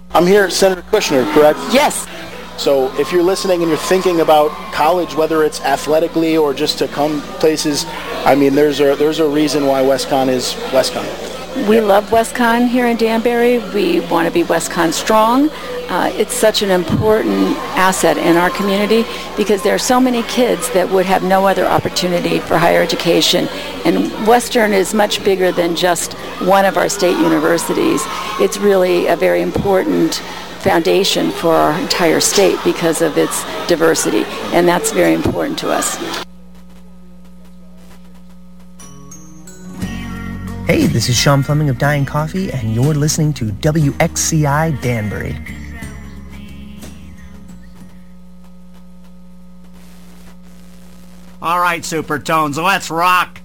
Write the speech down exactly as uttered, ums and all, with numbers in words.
I'm here, Senator Kushner, correct? Yes. So if you're listening and you're thinking about college, whether it's athletically or just to come places, I mean, there's a there's a reason why WestConn is WestConn. We love WestConn here in Danbury. We want to be WestConn strong. Uh, it's such an important asset in our community because there are so many kids that would have no other opportunity for higher education. And Western is much bigger than just one of our state universities. It's really a very important foundation for our entire state because of its diversity, and that's very important to us. Hey, this is Sean Fleming of Dying Coffee, and you're listening to W X C I Danbury. All right, Supertones, let's rock.